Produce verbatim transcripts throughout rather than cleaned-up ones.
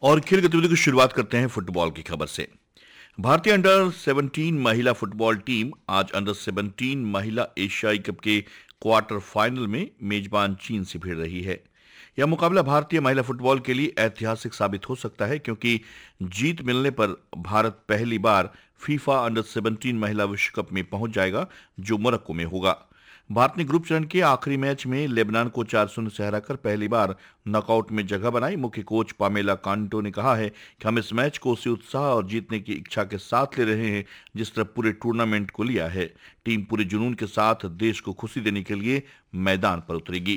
और खेल गतिविधि की शुरुआत करते हैं फुटबॉल की खबर से। भारतीय अंडर सेवनटीन महिला फुटबॉल टीम आज अंडर सेवनटीन महिला एशियाई कप के क्वार्टर फाइनल में मेजबान चीन से भिड़ रही है। यह मुकाबला भारतीय महिला फुटबॉल के लिए ऐतिहासिक साबित हो सकता है, क्योंकि जीत मिलने पर भारत पहली बार फीफा अंडर सेवनटीन महिला विश्व कप में पहुंच जाएगा, जो मोरक्को में होगा। भारत ने ग्रुप चरण के आखिरी मैच में लेबनान को चार शून्य से हराकर पहली बार नॉकआउट में जगह बनाई। मुख्य कोच पामेला कांटो ने कहा है कि हम इस मैच को उसी उत्साह और जीतने की इच्छा के साथ ले रहे हैं जिस तरह पूरे टूर्नामेंट को लिया है। टीम पूरे जुनून के साथ देश को खुशी देने के लिए मैदान पर उतरेगी।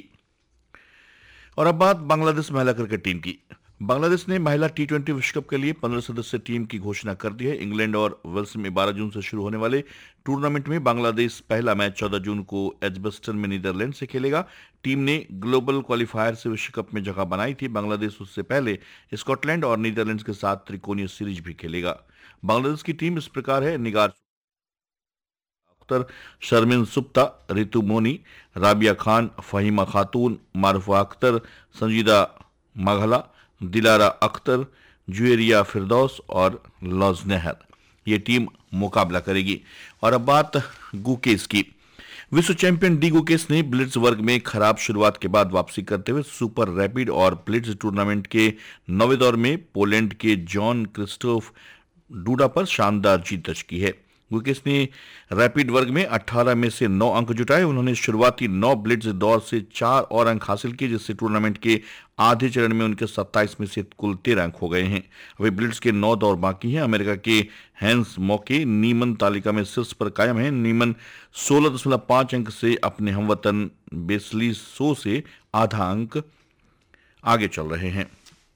और अब बात बांग्लादेश महिला क्रिकेट टीम की। बांग्लादेश ने महिला टी ट्वेंटी विश्व कप के लिए पंद्रह सदस्यीय टीम की घोषणा कर दी है। इंग्लैंड और वेल्स में बारह जून से शुरू होने वाले टूर्नामेंट में बांग्लादेश पहला मैच चौदह जून को एजबस्टन में नीदरलैंड से खेलेगा। टीम ने ग्लोबल क्वालिफायर से विश्व कप में जगह बनाई थी। बांग्लादेश उससे पहले स्कॉटलैंड और नीदरलैंड के साथ त्रिकोणीय सीरीज भी खेलेगा। बांग्लादेश की टीम इस प्रकार है: निगार अख्तर, शर्मिन सुप्ता, रितु मोनी, राबिया खान, फहीमा खातून, मारूफा अख्तर, संजीदा माघला, दिलारा अख्तर, जुएरिया फिरदौस और लॉजनेहर। ये टीम मुकाबला करेगी। और अब बात गुकेश की। विश्व चैंपियन डी गुकेश ने ब्लिट्ज वर्ग में खराब शुरुआत के बाद वापसी करते हुए सुपर रैपिड और ब्लिट्ज टूर्नामेंट के नौवें दौर में पोलैंड के जॉन क्रिस्टोफ डूडा पर शानदार जीत दर्ज की है। गुकेश ने रैपिड वर्ग में अठारह में से नौ अंक जुटाए। उन्होंने शुरुआती नौ ब्लिट्ज दौर से चार और अंक हासिल किए, जिससे टूर्नामेंट के आधे चरण में उनके सत्ताईस में से कुल तेरह अंक हो गए हैं। अभी ब्लिट्ज के नौ दौर बाकी हैं। अमेरिका के हैंस मॉके नीमन तालिका में शीर्ष पर कायम है। नीमन सोलह दशमलव पांच अंक से अपने हमवतन बेसली सो से आधा अंक आगे चल रहे हैं।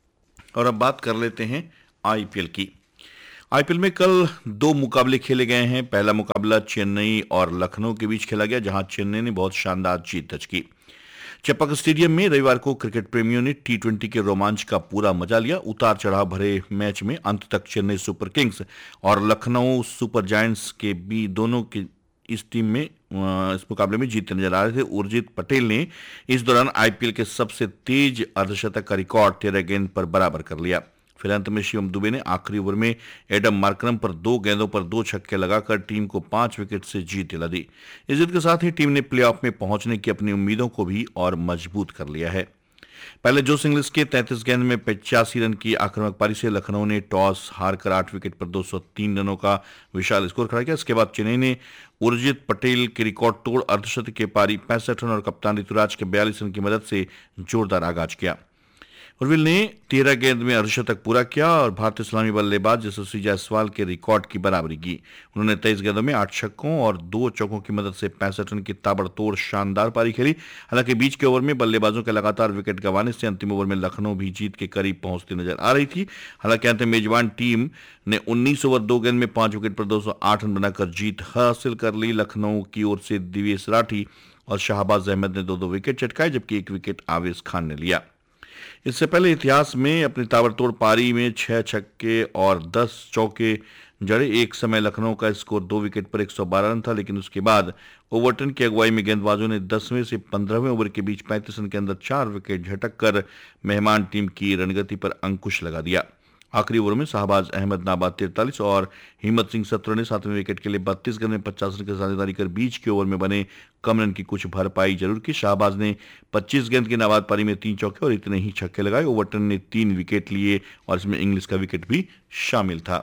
और अब बात कर लेते हैं आईपीएल की। आईपीएल में कल दो मुकाबले खेले गए हैं। पहला मुकाबला चेन्नई और लखनऊ के बीच खेला गया, जहां चेन्नई ने बहुत शानदार जीत दर्ज की। चेपक स्टेडियम में रविवार को क्रिकेट प्रेमियों ने टी ट्वेंटी के रोमांच का पूरा मजा लिया। उतार चढ़ाव भरे मैच में अंत तक चेन्नई सुपर किंग्स और लखनऊ सुपर जायंट्स के भी दोनों के इस टीम में इस मुकाबले में जीतते नजर आ रहे थे। उर्जित पटेल ने इस दौरान आईपीएल के सबसे तेज अर्धशतक का रिकॉर्ड तेरह गेंद पर बराबर कर लिया। फिर अंत में शिवम दुबे ने आखिरी ओवर में एडम मार्करम पर दो गेंदों पर दो छक्के लगाकर टीम को पांच विकेट से जीत दिला दी। इस जीत के साथ ही टीम ने प्लेऑफ में पहुंचने की अपनी उम्मीदों को भी और मजबूत कर लिया है। पहले जोस इंग्लिश के तैंतीस गेंद में पचासी रन की आक्रामक पारी से लखनऊ ने टॉस हारकर आठ विकेट पर दो सौ तीन रनों का विशाल स्कोर खड़ा किया। इसके बाद चेन्नई ने उर्जित पटेल के रिकॉर्ड तोड़ अर्धशतक की पारी पैंसठ रन और कप्तान ऋतुराज के बयालीस रन की मदद से जोरदार आगाज किया। उर्विल ने तेरह गेंद में अर्धशतक पूरा किया और भारतीय इस्लामी बल्लेबाज यशस्वी जायसवाल के रिकॉर्ड की बराबरी की। उन्होंने तेईस गेंदों में आठ छक्कों और दो चौकों की मदद से पैंसठ रन की ताबड़तोड़ शानदार पारी खेली। हालांकि बीच के ओवर में बल्लेबाजों के लगातार विकेट गंवाने से अंतिम ओवर में लखनऊ भी जीत के करीब पहुंचती नजर आ रही थी। हालांकि अंत में मेजबान टीम ने उन्नीस ओवर दो गेंद में पांच विकेट पर दो सौ आठ रन बनाकर जीत हासिल कर ली। लखनऊ की ओर से दिवेश राठी और शाहबाज अहमद ने दो दो विकेट चटकाए, जबकि एक विकेट आवेश खान ने लिया। इससे पहले इतिहास में अपनी ताबड़तोड़ पारी में छह छक्के और दस चौके जड़े। एक समय लखनऊ का स्कोर दो विकेट पर एक सौ बारह रन था, लेकिन उसके बाद ओवरटन की अगुवाई में गेंदबाजों ने दसवें से पंद्रहवें ओवर के बीच पैंतीस रन के अंदर चार विकेट झटक कर मेहमान टीम की रणगति पर अंकुश लगा दिया। आखिरी ओवर में शाहबाज अहमद नाबाद तैंतालीस और हिम्मत सिंह सत्रह ने सातवें विकेट के लिए बत्तीस गेंद में पचास रन की साझेदारी कर बीच के ओवर में बने कम रन की कुछ भरपाई जरूर की। शाहबाज ने पच्चीस गेंद की नाबाद पारी में तीन चौके और इतने ही छक्के लगाए। ओवरटन ने तीन विकेट लिए और इसमें इंग्लिश का विकेट भी शामिल था।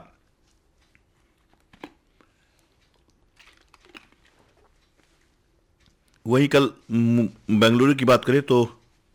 वही कल बेंगलुरु की बात करें तो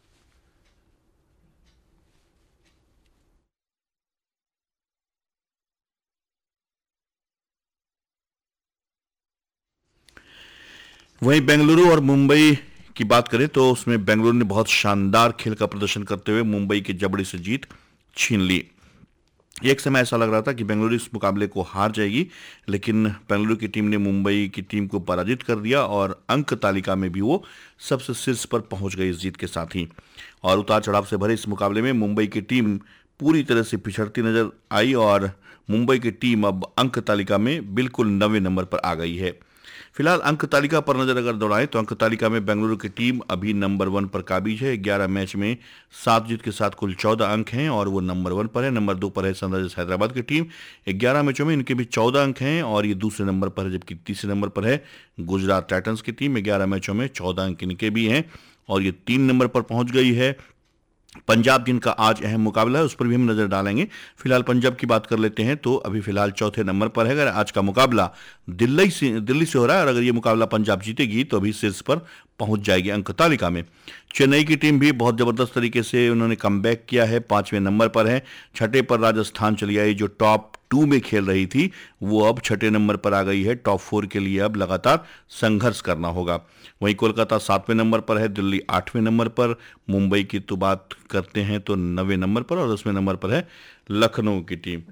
वहीं बेंगलुरु और मुंबई की बात करें तो उसमें बेंगलुरु ने बहुत शानदार खेल का प्रदर्शन करते हुए मुंबई की जबड़ी से जीत छीन ली। एक समय ऐसा लग रहा था कि बेंगलुरु इस मुकाबले को हार जाएगी, लेकिन बेंगलुरु की टीम ने मुंबई की टीम को पराजित कर दिया और अंक तालिका में भी वो सबसे शीर्ष पर पहुंच गई इस जीत के साथ ही। और उतार चढ़ाव से भरे इस मुकाबले में मुंबई की टीम पूरी तरह से पिछड़ती नजर आई और मुंबई की टीम अब अंक तालिका में बिल्कुल नवे नंबर पर आ गई है। फिलहाल अंक तालिका पर नजर अगर दौड़ाएं तो अंक तालिका में बेंगलुरु की टीम अभी नंबर वन पर काबिज है। ग्यारह मैच में सात जीत के साथ कुल चौदह अंक हैं और वो नंबर वन पर है। नंबर दो पर है सनराइजर्स हैदराबाद की टीम, ग्यारह मैचों में इनके भी चौदह अंक हैं और ये दूसरे नंबर पर है, जबकि तीसरे नंबर पर है गुजरात टाइटंस की टीम, ग्यारह मैचों में चौदह अंक इनके भी हैं और ये तीन नंबर पर पहुंच गई है। पंजाब जिनका आज अहम मुकाबला है उस पर भी हम नजर डालेंगे। फिलहाल पंजाब की बात कर लेते हैं तो अभी फिलहाल चौथे नंबर पर है। अगर आज का मुकाबला दिल्ली से दिल्ली से हो रहा है और अगर ये मुकाबला पंजाब जीतेगी तो अभी शीर्ष पर पहुंच जाएगी अंक तालिका में। चेन्नई की टीम भी बहुत जबरदस्त तरीके से उन्होंने कमबैक किया है, पांचवें नंबर पर है। छठे पर राजस्थान चली आई, जो टॉप टू में खेल रही थी वो अब छठे नंबर पर आ गई है। टॉप फोर के लिए अब लगातार संघर्ष करना होगा। वहीं कोलकाता सातवें नंबर पर है, दिल्ली आठवें नंबर पर, मुंबई की तो बात करते हैं तो नवे नंबर पर और दसवें नंबर पर है लखनऊ की टीम।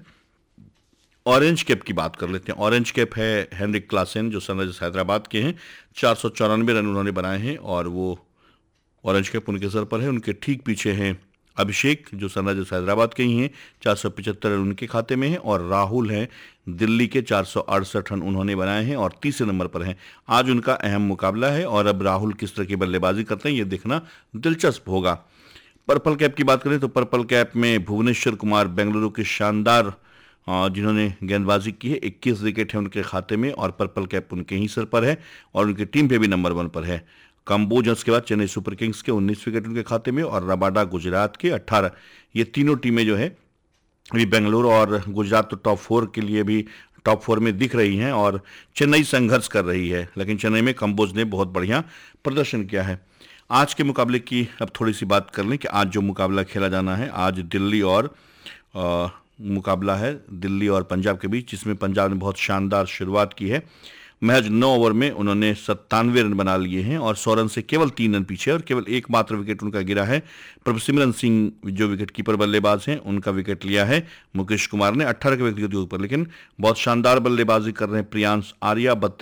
ऑरेंज कैप की बात कर लेते हैं। ऑरेंज कैप है हेनरिक क्लासेन जो सनराइजर्स हैदराबाद के हैं, चार सौ चौरानवे रन उन्होंने बनाए हैं और वो ऑरेंज कैप उनके सर पर है। उनके ठीक पीछे हैं अभिषेक जो सनराइजर्स हैदराबाद के ही हैं, चार सौ पचहत्तर रन उनके खाते में है और राहुल हैं दिल्ली के, चार सौ अड़सठ रन उन्होंने बनाए हैं और तीसरे नंबर पर हैं। आज उनका अहम मुकाबला है और अब राहुल किस तरह की बल्लेबाजी करते हैं ये देखना दिलचस्प होगा। पर्पल कैप की बात करें तो पर्पल कैप में भुवनेश्वर कुमार बेंगलुरु के शानदार जिन्होंने गेंदबाजी की है, इक्कीस विकेट है उनके खाते में और पर्पल कैप उनके ही सर पर है और उनकी टीम पे भी नंबर वन पर है। कंबोज उसके बाद चेन्नई सुपर किंग्स के उन्नीस विकेट उनके खाते में और रबाडा गुजरात के अठारह। ये तीनों टीमें जो है अभी बेंगलुरु और गुजरात तो टॉप फोर के लिए भी टॉप फोर में दिख रही हैं और चेन्नई संघर्ष कर रही है, लेकिन चेन्नई में कंबोज ने बहुत बढ़िया प्रदर्शन किया है। आज के मुकाबले की अब थोड़ी सी बात कर लें कि आज जो मुकाबला खेला जाना है, आज दिल्ली और आ, मुकाबला है दिल्ली और पंजाब के बीच, जिसमें पंजाब ने बहुत शानदार शुरुआत की है। महज नौ ओवर में उन्होंने सत्तानवे रन बना लिए हैं और सौ रन से केवल तीन रन पीछे और केवल एकमात्र विकेट उनका गिरा है। प्रभसिमरन सिंह जो विकेट कीपर बल्लेबाज हैं उनका विकेट लिया है मुकेश कुमार ने अट्ठारह के व्यक्तिगत ऊपर, लेकिन बहुत शानदार बल्लेबाजी कर रहे हैं प्रियांश आर्या,